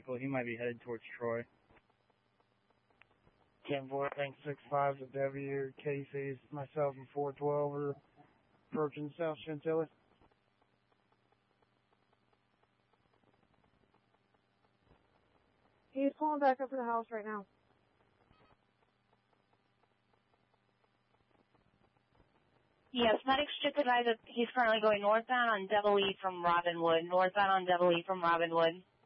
vehicle. He might be headed towards Troy. 10-4, thanks 6-5 to W, Casey's, myself and 412 are approaching South Chantilly. He's pulling back up to the house right now. Yes, medics just advised that he's currently going northbound on Double E from Robinwood. Northbound on Double E from Robinwood.